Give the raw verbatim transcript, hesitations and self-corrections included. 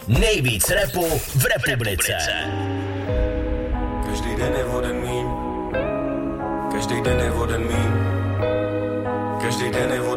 Nejvíc rapu v republice. Každý den je voden míň. Každý den je voden míň. Každý den je voden